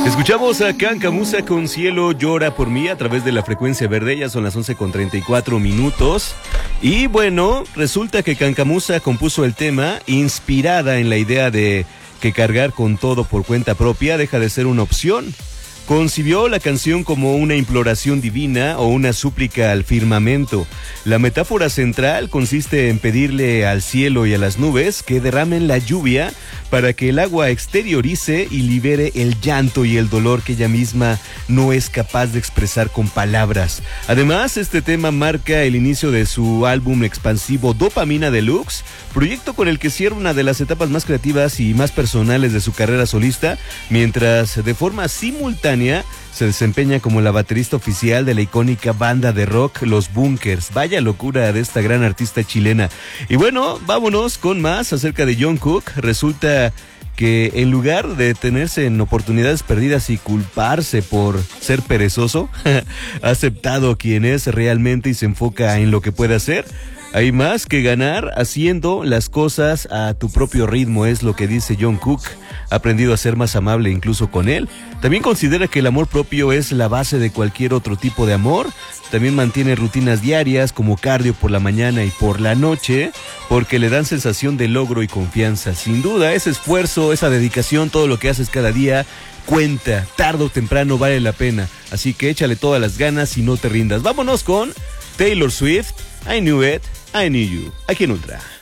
Escuchamos a Cancamusa con Cielo llora por mí a través de la frecuencia verde, ya son las 11:34. Y bueno, resulta que Cancamusa compuso el tema inspirada en la idea de que cargar con todo por cuenta propia deja de ser una opción. Concibió la canción como una imploración divina o una súplica al firmamento. La metáfora central consiste en pedirle al cielo y a las nubes que derramen la lluvia para que el agua exteriorice y libere el llanto y el dolor que ella misma no es capaz de expresar con palabras. Además, este tema marca el inicio de su álbum expansivo Dopamina Deluxe, proyecto con el que cierra una de las etapas más creativas y más personales de su carrera solista, mientras de forma simultánea se desempeña como la baterista oficial de la icónica banda de rock Los Bunkers. Vaya locura de esta gran artista chilena. Y bueno, vámonos con más acerca de Jungkook. Resulta que en lugar de detenerse en oportunidades perdidas y culparse por ser perezoso, ha aceptado quién es realmente y se enfoca en lo que puede hacer. Hay más que ganar haciendo las cosas a tu propio ritmo, es lo que dice Jungkook. Ha aprendido a ser más amable incluso con él. También considera que el amor propio es la base de cualquier otro tipo de amor. También mantiene rutinas diarias como cardio por la mañana y por la noche, porque le dan sensación de logro y confianza. Sin duda, ese esfuerzo, esa dedicación, todo lo que haces cada día cuenta, tarde o temprano vale la pena. Así que échale todas las ganas y no te rindas. Vámonos con Taylor Swift, I Knew It, I Knew You, aquí en Ultra.